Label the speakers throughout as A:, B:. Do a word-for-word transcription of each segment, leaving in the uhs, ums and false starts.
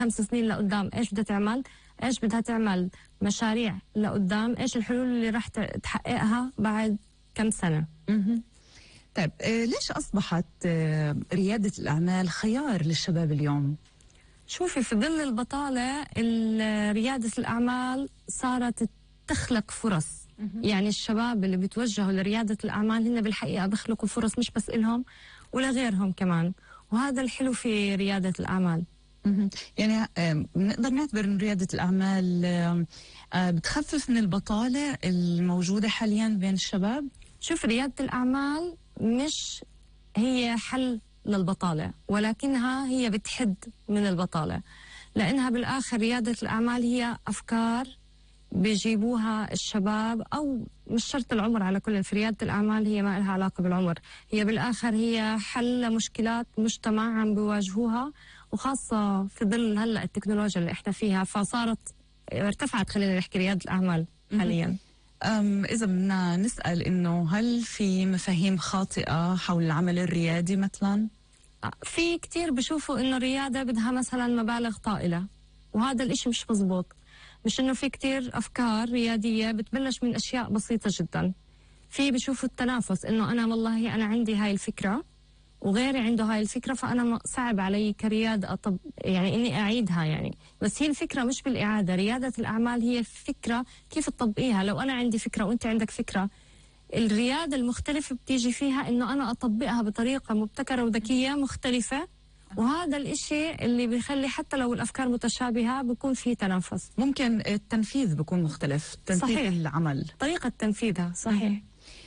A: خمس سنين لقدام ايش بدها تعمل، ايش بدها تعمل مشاريع لقدام، ايش الحلول اللي راح تحققها بعد كم سنة.
B: مه. طيب آه ليش أصبحت آه ريادة الأعمال خيار للشباب اليوم؟
A: شوفي، في ظل البطالة ريادة الأعمال صارت تخلق فرص. مه. يعني الشباب اللي بيتوجهوا لريادة الأعمال هن بالحقيقة بيخلقوا فرص مش بس إلهم ولغيرهم كمان، وهذا الحلو في ريادة الأعمال.
B: مه. يعني بنقدر نعتبر أن ريادة الأعمال آه بتخفف من البطالة الموجودة حاليا بين الشباب؟
A: شوف، ريادة الأعمال مش هي حل للبطالة، ولكنها هي بتحد من البطالة، لأنها بالآخر ريادة الأعمال هي أفكار بيجيبوها الشباب، أو مش شرط العمر على كل. في ريادة الأعمال هي ما لها علاقة بالعمر، هي بالآخر هي حل لمشكلات مجتمع عم بيواجهوها، وخاصة في ظل هلأ التكنولوجيا اللي احنا فيها، فصارت ارتفعت خلينا نحكي ريادة الأعمال حاليا.
B: أم إذا بدنا نسأل إنه هل في مفاهيم خاطئة حول العمل الريادي مثلا؟
A: في كتير بشوفوا إنه الريادة بدها مثلا مبالغ طائلة، وهذا الإشي مش مزبوط. مش إنه في كتير أفكار ريادية بتبلش من أشياء بسيطة جدا. في بشوفوا التنافس، إنه أنا والله أنا عندي هاي الفكرة وغيري عنده هاي الفكرة، فأنا صعب علي كريادة أطب يعني إني أعيدها يعني. بس هي الفكرة مش بالإعادة، ريادة الأعمال هي فكرة كيف تطبقيها. لو أنا عندي فكرة وأنت عندك فكرة، الريادة المختلفة بتيجي فيها إنه أنا أطبقها بطريقة مبتكرة وذكية مختلفة، وهذا الإشي اللي بيخلي حتى لو الأفكار متشابهة بيكون فيه تنافس.
B: ممكن التنفيذ بيكون مختلف، تنفيذ
A: صحيح.
B: العمل،
A: طريقة تنفيذها. صحيح.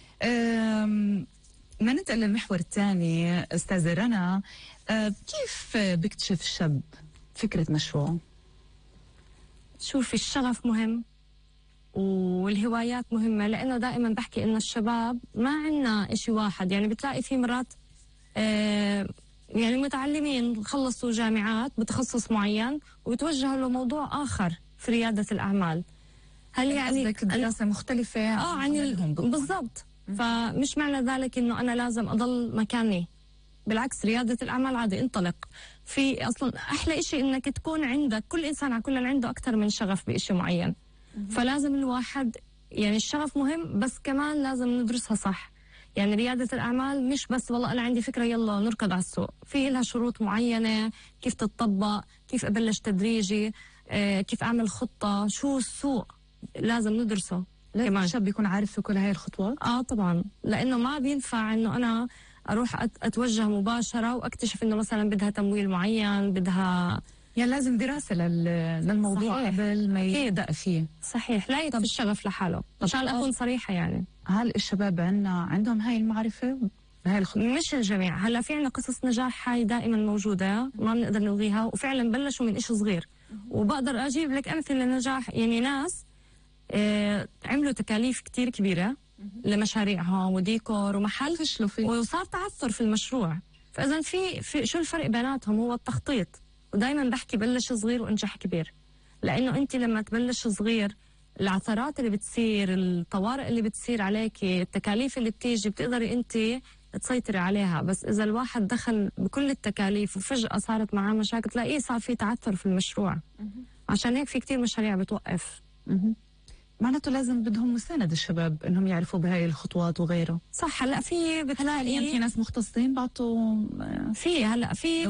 B: أم ما ننتقل للمحور الثاني أستاذة رنا، أه كيف بيكتشف الشاب فكرة مشروع؟
A: شوفي، الشغف مهم والهوايات مهمة، لأنه دائما بحكي إنه الشباب ما عنا إشي واحد. يعني بتلاقي في مرات آه يعني متعلمين خلصوا جامعات بتخصص معين وبتوجهوا لموضوع آخر في ريادة الأعمال. هل يعني
B: قصدك دراسة مختلفة؟
A: آه عن بالضبط. فمش معنى ذلك إنه أنا لازم أضل مكاني، بالعكس ريادة الأعمال عادي انطلق. في أصلا أحلى إشي إنك تكون عندك، كل إنسان على كل عنده أكثر من شغف بإشي معين. فلازم الواحد يعني الشغف مهم، بس كمان لازم ندرسها صح. يعني ريادة الأعمال مش بس والله أنا عندي فكرة يلا نركض على السوق، في لها شروط معينة، كيف تتطبق، كيف أبلش تدريجي، آه، كيف أعمل خطة، شو السوق لازم ندرسه.
B: لازم الشاب يكون عارف في كل هاي الخطوات؟
A: آه طبعا، لأنه ما بينفع إنه أنا أروح أتوجه مباشرة وأكتشف إنه مثلا بدها تمويل معين، بدها
B: يعني لازم دراسة للموضوع. صحيح. قبل ما يبدأ فيه.
A: صحيح، لا يكفي الشغف لحاله. عشان أكون صريحة يعني،
B: هل الشباب عندنا عندهم هاي المعرفة بهاي الخطوة؟
A: مش الجميع. هلا في عنا قصص نجاح هاي دائما موجودة، ما بنقدر نلغيها، وفعلا بلشوا من إشي صغير. وبقدر أجيب لك أمثلة نجاح، يعني ناس آه عملوا تكاليف كتير كبيرة لمشاريعهم وديكور ومحل،
B: فشلوا فيه
A: وصار تعثر في المشروع. فإذا في, في شو الفرق بيناتهم؟ هو التخطيط. ودائما بحكي بلش صغير وانجح كبير، لأنه أنت لما تبلش صغير العثرات اللي بتصير، الطوارئ اللي بتصير عليك، التكاليف اللي بتيجي بتقدري أنت تسيطري عليها. بس إذا الواحد دخل بكل التكاليف وفجأة صارت معاه مشاكل، تلاقيه صار في تعثر في المشروع. عشان هيك في كتير مشاريع بتوقف.
B: معناته لازم بدهم مساند الشباب انهم يعرفوا بهاي الخطوات وغيره.
A: صح. هلا في بتلاقي
B: في ناس مختصين بعطوا
A: في هلا في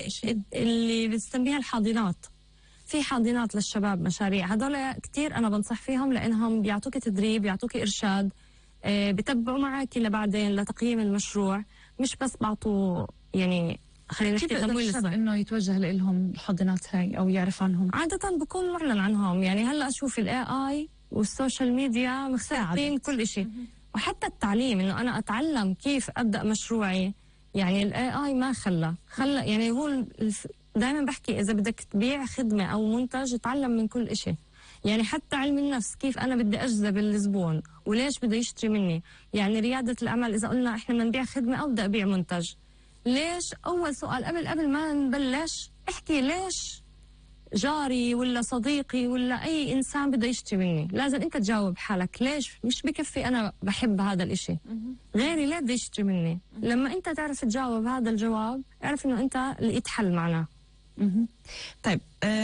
A: اللي بنسميها الحاضنات. في حاضنات للشباب مشاريع، هدول كتير انا بنصح فيهم، لانهم بيعطوك تدريب، بيعطوك ارشاد، آه بتبعوا معك لبعدين لتقييم المشروع. مش بس بعطوا يعني خلينا نحكي تمويل
B: الشباب انه يتوجه لهم الحاضنات هاي او يعرف عنهم؟
A: عاده بكون معلن عنهم. يعني هلا اشوف الاي اي والسوشيال ميديا مختلفين كل شيء، وحتى التعليم انه انا اتعلم كيف ابدا مشروعي. يعني الاي اي ما خلى خلى يعني هو دائما بحكي اذا بدك تبيع خدمه او منتج اتعلم من كل شيء. يعني حتى علم النفس، كيف انا بدي اجذب الزبون وليش بده يشتري مني. يعني رياده الاعمال اذا قلنا احنا بدنا نبيع خدمه او بدي ابيع منتج، ليش؟ اول سؤال قبل قبل ما نبلش احكي ليش جاري ولا صديقي ولا أي إنسان بده يشتري مني. لازم أنت تجاوب حالك ليش. مش بكفي أنا بحب هذا الإشي، غيري ليه بده يشتري مني. لما أنت تعرف تجاوب هذا الجواب اعرف إنه أنت لقيت حل معناه.
B: طيب